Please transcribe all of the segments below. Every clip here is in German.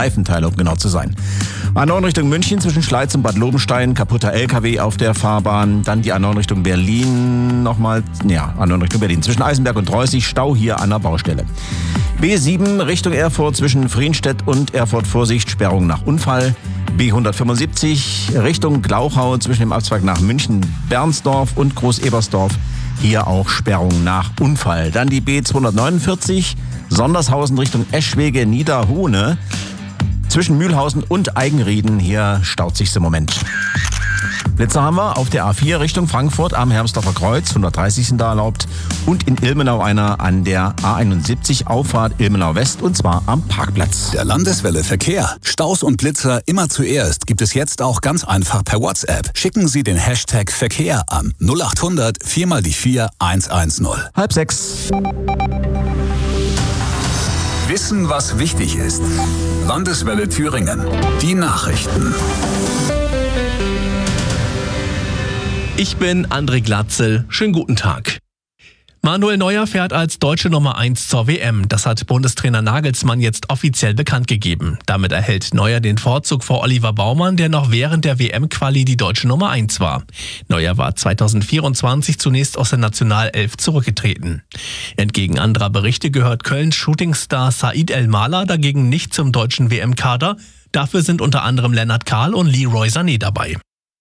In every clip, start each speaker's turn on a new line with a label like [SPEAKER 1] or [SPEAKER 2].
[SPEAKER 1] Reifenteile, um genau zu sein. A9 Richtung München zwischen Schleiz und Bad Lobenstein, kaputter LKW auf der Fahrbahn. Dann die A9 Richtung Berlin A9 Richtung Berlin zwischen Eisenberg und Reußig, Stau hier an der Baustelle. B7 Richtung Erfurt zwischen Frienstedt und Erfurt, Vorsicht, Sperrung nach Unfall. B175 Richtung Glauchau zwischen dem Abzweig nach München, Bernsdorf und Groß-Ebersdorf. Hier auch Sperrung nach Unfall. Dann die B249 Sondershausen Richtung Eschwege, Niederhohne. Zwischen Mühlhausen und Eigenrieden, hier staut sich's im Moment. Blitzer haben wir auf der A4 Richtung Frankfurt am Hermsdorfer Kreuz, 130 sind da erlaubt. Und in Ilmenau einer an der A71 Auffahrt Ilmenau West, und zwar am Parkplatz.
[SPEAKER 2] Der Landeswelle Verkehr. Staus und Blitzer immer zuerst gibt es jetzt auch ganz einfach per WhatsApp. Schicken Sie den Hashtag Verkehr an 0800 4x4 110.
[SPEAKER 1] 5:30.
[SPEAKER 2] Wissen, was wichtig ist. Landeswelle Thüringen. Die Nachrichten.
[SPEAKER 3] Ich bin André Glatzel. Schönen guten Tag. Manuel Neuer fährt als deutsche Nummer 1 zur WM. Das hat Bundestrainer Nagelsmann jetzt offiziell bekannt gegeben. Damit erhält Neuer den Vorzug vor Oliver Baumann, der noch während der WM-Quali die deutsche Nummer 1 war. Neuer war 2024 zunächst aus der Nationalelf zurückgetreten. Entgegen anderer Berichte gehört Kölns Shootingstar Said El-Mala dagegen nicht zum deutschen WM-Kader. Dafür sind unter anderem Lennart Kahl und Leroy Sané dabei.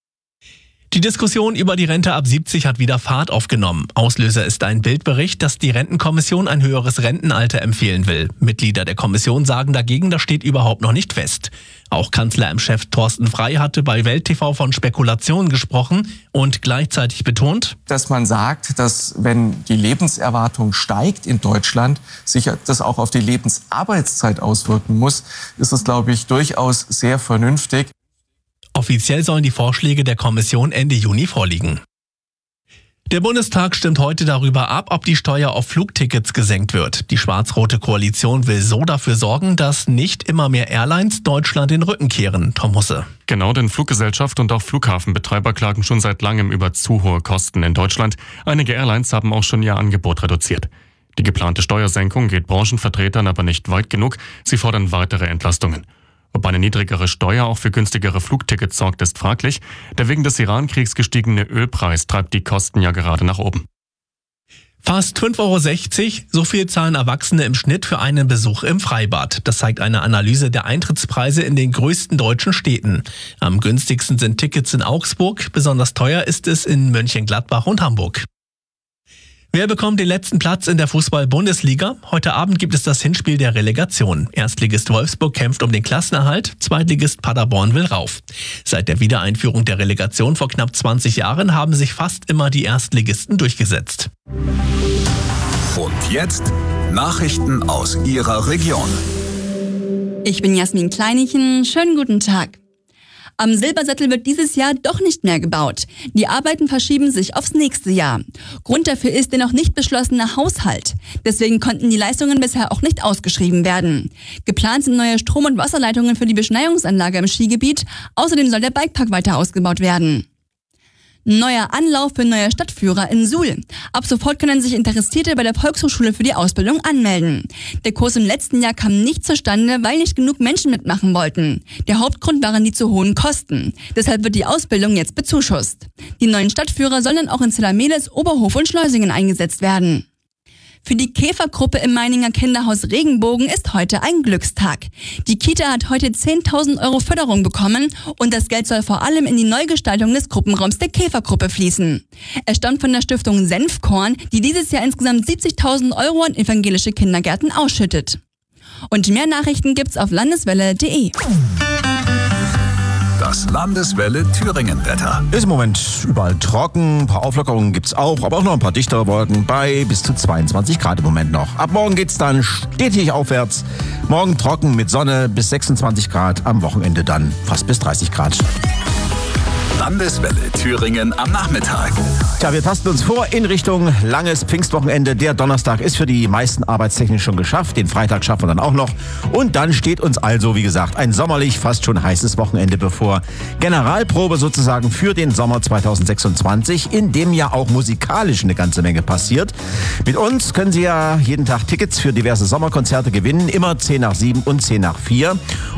[SPEAKER 3] Die Diskussion über die Rente ab 70 hat wieder Fahrt aufgenommen. Auslöser ist ein Bildbericht, dass die Rentenkommission ein höheres Rentenalter empfehlen will. Mitglieder der Kommission sagen dagegen, das steht überhaupt noch nicht fest. Auch Kanzler-Chef Thorsten Frey hatte bei Welt TV von Spekulationen gesprochen und gleichzeitig betont,
[SPEAKER 4] dass man sagt, dass wenn die Lebenserwartung steigt in Deutschland, sich das auch auf die Lebensarbeitszeit auswirken muss, ist es, glaube ich, durchaus sehr vernünftig.
[SPEAKER 3] Offiziell sollen die Vorschläge der Kommission Ende Juni vorliegen. Der Bundestag stimmt heute darüber ab, ob die Steuer auf Flugtickets gesenkt wird. Die schwarz-rote Koalition will so dafür sorgen, dass nicht immer mehr Airlines Deutschland den Rücken kehren. Tom Husse.
[SPEAKER 5] Genau, denn Fluggesellschaft und auch Flughafenbetreiber klagen schon seit langem über zu hohe Kosten in Deutschland. Einige Airlines haben auch schon ihr Angebot reduziert. Die geplante Steuersenkung geht Branchenvertretern aber nicht weit genug. Sie fordern weitere Entlastungen. Ob eine niedrigere Steuer auch für günstigere Flugtickets sorgt, ist fraglich. Der wegen des Iran-Kriegs gestiegene Ölpreis treibt die Kosten ja gerade nach oben.
[SPEAKER 3] Fast 5,60 €, so viel zahlen Erwachsene im Schnitt für einen Besuch im Freibad. Das zeigt eine Analyse der Eintrittspreise in den größten deutschen Städten. Am günstigsten sind Tickets in Augsburg, besonders teuer ist es in Mönchengladbach und Hamburg. Wer bekommt den letzten Platz in der Fußball-Bundesliga? Heute Abend gibt es das Hinspiel der Relegation. Erstligist Wolfsburg kämpft um den Klassenerhalt, Zweitligist Paderborn will rauf. Seit der Wiedereinführung der Relegation vor knapp 20 Jahren haben sich fast immer die Erstligisten durchgesetzt.
[SPEAKER 2] Und jetzt Nachrichten aus Ihrer Region.
[SPEAKER 6] Ich bin Jasmin Kleinichen. Schönen guten Tag. Am Silbersättel wird dieses Jahr doch nicht mehr gebaut. Die Arbeiten verschieben sich aufs nächste Jahr. Grund dafür ist der noch nicht beschlossene Haushalt. Deswegen konnten die Leistungen bisher auch nicht ausgeschrieben werden. Geplant sind neue Strom- und Wasserleitungen für die Beschneiungsanlage im Skigebiet. Außerdem soll der Bikepark weiter ausgebaut werden. Neuer Anlauf für neue Stadtführer in Suhl. Ab sofort können sich Interessierte bei der Volkshochschule für die Ausbildung anmelden. Der Kurs im letzten Jahr kam nicht zustande, weil nicht genug Menschen mitmachen wollten. Der Hauptgrund waren die zu hohen Kosten. Deshalb wird die Ausbildung jetzt bezuschusst. Die neuen Stadtführer sollen auch in Zellermeles, Oberhof und Schleusingen eingesetzt werden. Für die Käfergruppe im Meininger Kinderhaus Regenbogen ist heute ein Glückstag. Die Kita hat heute 10.000 € Förderung bekommen und das Geld soll vor allem in die Neugestaltung des Gruppenraums der Käfergruppe fließen. Es stammt von der Stiftung Senfkorn, die dieses Jahr insgesamt 70.000 € an evangelische Kindergärten ausschüttet. Und mehr Nachrichten gibt's auf landeswelle.de.
[SPEAKER 2] Das Landeswelle Thüringen-Wetter.
[SPEAKER 1] Ist im Moment überall trocken, ein paar Auflockerungen gibt's auch, aber auch noch ein paar dichtere Wolken bei bis zu 22 Grad im Moment noch. Ab morgen geht's dann stetig aufwärts. Morgen trocken mit Sonne bis 26 Grad, am Wochenende dann fast bis 30 Grad.
[SPEAKER 2] Landeswelle Thüringen am Nachmittag.
[SPEAKER 1] Tja, wir tasten uns vor in Richtung langes Pfingstwochenende. Der Donnerstag ist für die meisten arbeitstechnisch schon geschafft. Den Freitag schaffen wir dann auch noch. Und dann steht uns also, wie gesagt, ein sommerlich, fast schon heißes Wochenende bevor. Generalprobe sozusagen für den Sommer 2026, in dem ja auch musikalisch eine ganze Menge passiert. Mit uns können Sie ja jeden Tag Tickets für diverse Sommerkonzerte gewinnen. Immer 10 nach 7 und 10 nach 4.